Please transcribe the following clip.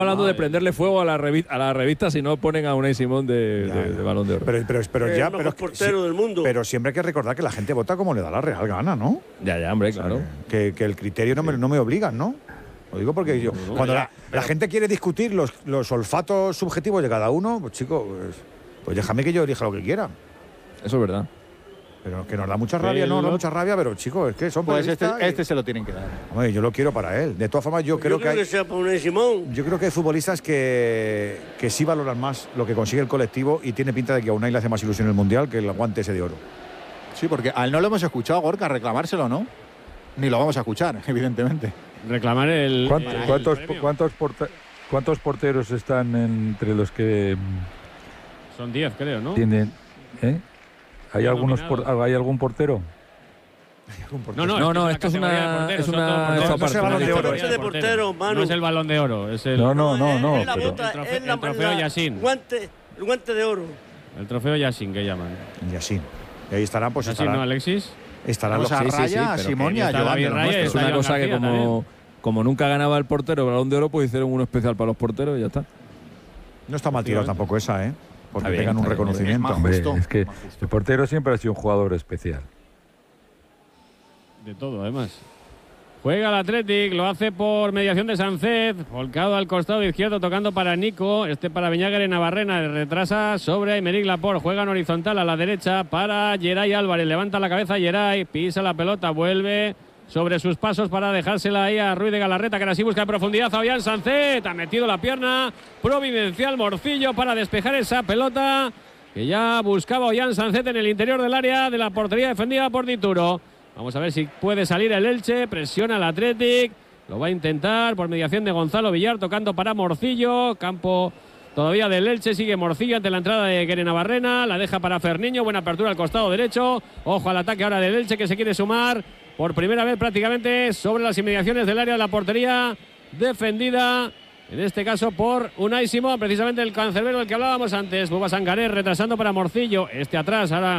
hablando de prenderle fuego a la revista si no ponen a Unai Simón de Balón de Oro. Pero ya, el mejor portero del mundo. Pero siempre hay que recordar que la gente vota como le da la real gana, ¿no? Ya, hombre, claro. Que el criterio no me obligan, ¿no? Lo digo porque cuando la gente quiere discutir los olfatos subjetivos de cada uno, pues chico, pues déjame que yo elija lo que quiera. Eso es verdad. Pero que nos da mucha rabia, no, nos da mucha rabia, pero chicos, es que son pues este se lo tienen que dar. Hombre, yo lo quiero para él. De todas formas, yo creo que sea para Unai Simón. Yo creo que hay futbolistas que sí valoran más lo que consigue el colectivo y tiene pinta de que a Unai le hace más ilusión el Mundial que el guante ese de oro. Sí, porque a él no lo hemos escuchado a Gorka reclamárselo, ¿no? Ni lo vamos a escuchar, evidentemente. Reclamar el ¿Cuántos porteros están entre los que son 10, creo, ¿no? Tienen, ¿Hay algún portero? No, esto es una No es de portero, Manu. No es el Balón de Oro, es el No. El trofeo Yassin. El guante de oro. El trofeo Yassin que llaman. Yassin. Y ahí estarán, pues Yassin, ¿no, Alexis? Estarán los Raya, Simón y a Es una cosa que como nunca ganaba el portero el Balón de Oro, pues hicieron uno especial para los porteros y ya está. No está mal tirado tampoco esa, porque tengan un reconocimiento. Hombre, es que el portero siempre ha sido un jugador especial. De todo, además. Juega el Athletic, lo hace por mediación de Sánchez, volcado al costado izquierdo, tocando para Nico, para Beñáger en Navarrena, retrasa sobre Aymeric Laporte, juega en horizontal a la derecha para Geray Álvarez, levanta la cabeza Geray, pisa la pelota, vuelve sobre sus pasos para dejársela ahí a Ruiz de Galarreta, que ahora sí busca en profundidad a Ollán Sánchez, ha metido la pierna, providencial Morcillo para despejar esa pelota, que ya buscaba Ollán Sánchez en el interior del área de la portería defendida por Dituro. Vamos a ver si puede salir el Elche, presiona el Athletic, lo va a intentar por mediación de Gonzalo Villar, tocando para Morcillo, campo todavía del Elche, sigue Morcillo ante la entrada de Guere Navarrena, la deja para Ferniño, buena apertura al costado derecho, ojo al ataque ahora del Elche que se quiere sumar por primera vez prácticamente sobre las inmediaciones del área de la portería defendida, en este caso por Unai Simón, precisamente el cancerbero del que hablábamos antes. Bouba Sangaré retrasando para Morcillo, atrás, ahora